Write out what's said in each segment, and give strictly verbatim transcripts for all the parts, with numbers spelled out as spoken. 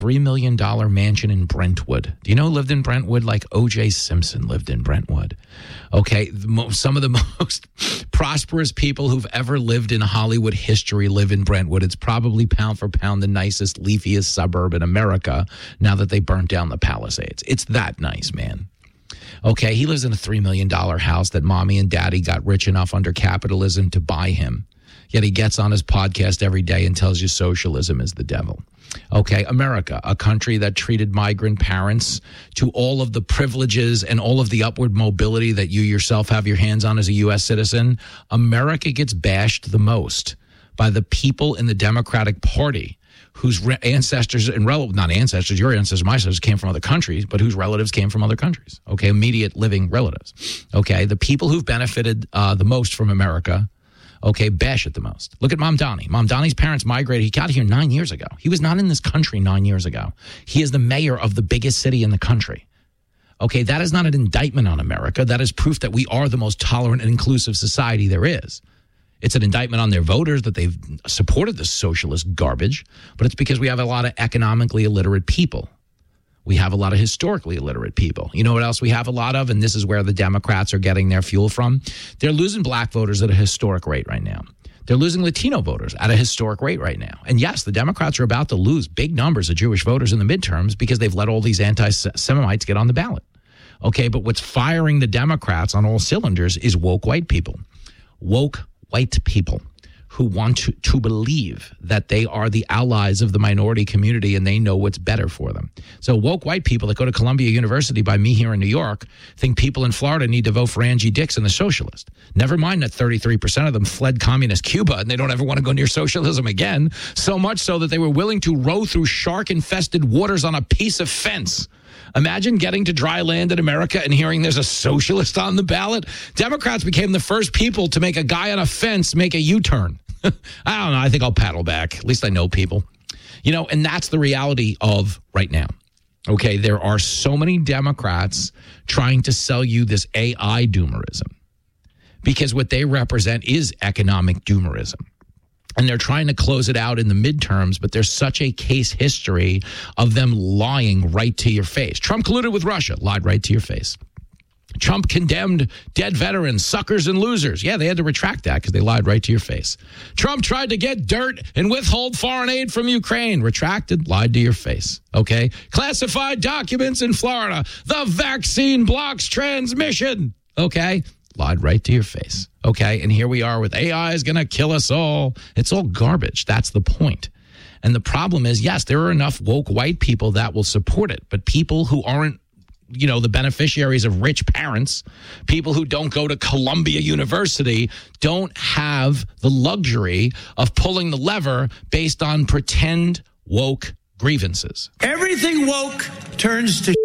three million dollars mansion in Brentwood. Do you know who lived in Brentwood? Like O J Simpson lived in Brentwood. Okay, the mo- some of the most prosperous people who've ever lived in Hollywood history live in Brentwood. It's probably pound for pound the nicest, leafiest suburb in America now that they burnt down the Palisades. It's that nice, man. Okay, he lives in a three million dollars house that mommy and daddy got rich enough under capitalism to buy him. Yet he gets on his podcast every day and tells you socialism is the devil. Okay, America, a country that treated migrant parents to all of the privileges and all of the upward mobility that you yourself have your hands on as a U S citizen. America gets bashed the most by the people in the Democratic Party whose re- ancestors and relatives, not ancestors, your ancestors, my ancestors came from other countries, but whose relatives came from other countries. Okay, immediate living relatives. Okay, the people who've benefited uh, the most from America, okay, bash it the most. Look at Mom Donnie. Mom Donnie's parents migrated. He got here nine years ago. He was not in this country nine years ago. He is the mayor of the biggest city in the country. Okay, that is not an indictment on America. That is proof that we are the most tolerant and inclusive society there is. It's an indictment on their voters that they've supported this socialist garbage, but it's because we have a lot of economically illiterate people. We have a lot of historically illiterate people. You know what else we have a lot of? And this is where the Democrats are getting their fuel from. They're losing black voters at a historic rate right now. They're losing Latino voters at a historic rate right now. And yes, the Democrats are about to lose big numbers of Jewish voters in the midterms because they've let all these anti-Semites get on the ballot. Okay, but what's firing the Democrats on all cylinders is woke white people. Woke white people who want to, to believe that they are the allies of the minority community and they know what's better for them. So woke white people that go to Columbia University by me here in New York think people in Florida need to vote for Angie Dixon, the socialist. Never mind that thirty-three percent of them fled communist Cuba and they don't ever want to go near socialism again, so much so that they were willing to row through shark-infested waters on a piece of fence. Imagine getting to dry land in America and hearing there's a socialist on the ballot. Democrats became the first people to make a guy on a fence make a U-turn. I don't know. I think I'll paddle back. At least I know people. You know, and that's the reality of right now. Okay, there are so many Democrats trying to sell you this A I doomerism because what they represent is economic doomerism. And they're trying to close it out in the midterms, but there's such a case history of them lying right to your face. Trump colluded with Russia, lied right to your face. Trump condemned dead veterans, suckers and losers. Yeah, they had to retract that because they lied right to your face. Trump tried to get dirt and withhold foreign aid from Ukraine. Retracted, lied to your face. Okay? Classified documents in Florida. The vaccine blocks transmission. Okay? Lied right to your face. Okay? And here we are with A I is going to kill us all. It's all garbage. That's the point. And the problem is, yes, there are enough woke white people that will support it, but people who aren't, you know, the beneficiaries of rich parents, people who don't go to Columbia University, don't have the luxury of pulling the lever based on pretend woke grievances. Everything woke turns to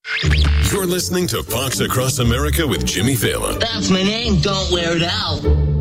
You're listening to Fox Across America with Jimmy Fallon. That's my name. Don't wear it out.